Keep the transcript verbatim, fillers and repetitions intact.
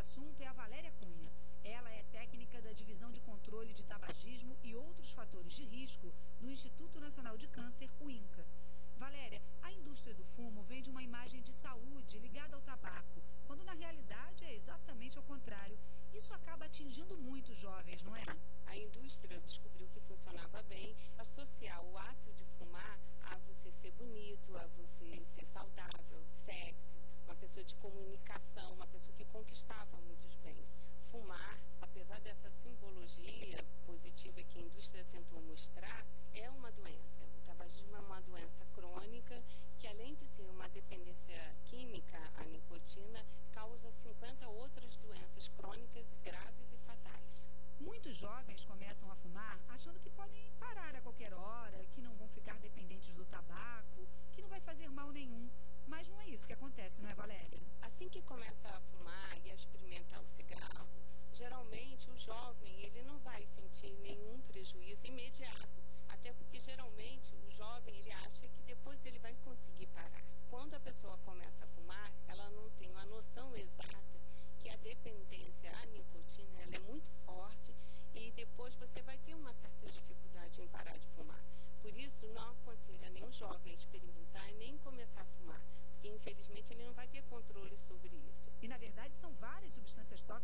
assunto é a Valéria Cunha. Ela é técnica da Divisão de Controle de Tabagismo e Outros Fatores de Risco do Instituto Nacional de Câncer, o INCA. Valéria, a indústria do fumo vende uma imagem de saúde ligada ao tabaco, quando na realidade é exatamente ao contrário. Isso acaba atingindo muito os jovens, não é? A indústria descobriu que funcionava bem associar o ato de fumar a você ser bonito, a você ser saudável, sexy, uma pessoa de comunicação, uma pessoa que conquistava muitos bens. Fumar, apesar dessa simbologia positiva que a indústria tentou mostrar, é uma doença. O tabagismo é uma doença crônica que, além de ser uma dependência química à nicotina, causa cinquenta outras doenças crônicas graves e fatais. Muitos jovens começam a fumar achando que podem parar a qualquer hora, que não vão ficar dependentes do tabaco, que não vai fazer mal nenhum. Mas não é isso que acontece, não é, Valéria? Assim que começa a fumar e a experimentar o cigarro, geralmente o jovem ele não vai sentir nenhum prejuízo imediato, até porque geralmente o jovem ele acha que depois ele vai conseguir parar. Quando a pessoa começa a fumar, ela não tem uma noção exata que a dependência à nicotina ela é muito forte e depois você vai ter uma certa dificuldade em parar de fumar. Por isso, não aconselho a nenhum jovem experimentar e nem começar a fumar, porque infelizmente ele não vai ter controle sobre isso. E na verdade são várias substâncias tóxicas